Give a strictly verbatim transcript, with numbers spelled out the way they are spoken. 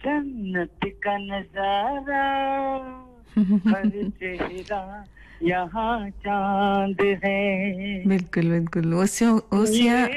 जन्नत का नजारा हर चेहरा यहाँ चांद है बिल्कुल बिल्कुल ओसिया ये ओसिया